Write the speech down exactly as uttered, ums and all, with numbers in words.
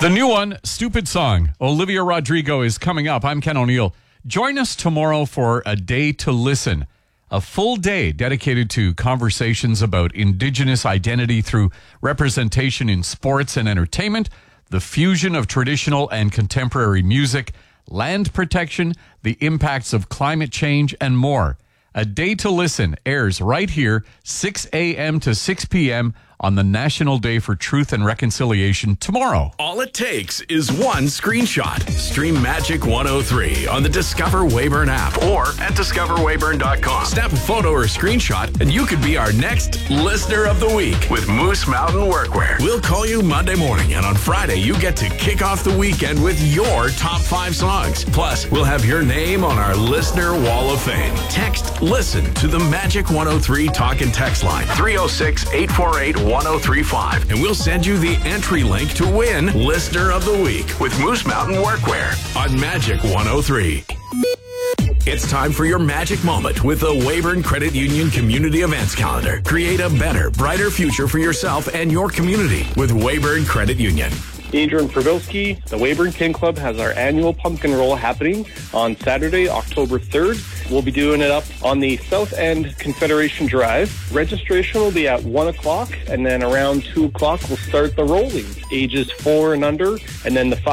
The new one, Stupid Song, Olivia Rodrigo, is coming up. I'm Ken O'Neill. Join us tomorrow for A Day to Listen, a full day dedicated to conversations about Indigenous identity through representation in sports and entertainment, the fusion of traditional and contemporary music, land protection, the impacts of climate change, and more. A Day to Listen airs right here, six a.m. to six p.m. on the National Day for Truth and Reconciliation tomorrow. All it takes is one screenshot. Stream Magic one oh three on the Discover Weyburn app or at discover weyburn dot com. Snap a photo or screenshot and you could be our next Listener of the Week with Moose Mountain Workwear. We'll call you Monday morning, and on Friday you get to kick off the weekend with your top five songs. Plus, we'll have your name on our Listener Wall of Fame. Text LISTEN to the Magic one oh three talk and text line three oh six, eight four eight, one oh three five, and we'll send you the entry link to win Listener of the Week with Moose Mountain Workwear on Magic one oh three. It's time for your magic moment with the Weyburn Credit Union Community Events Calendar. Create a better, brighter future for yourself and your community with Weyburn Credit Union. Adrian Provilski, the Weyburn Kin Club has our annual pumpkin roll happening on Saturday, October third. We'll be doing it up on the South End Confederation Drive. Registration will be at one o'clock, and then around two o'clock we'll start the rolling. Ages four and under, and then the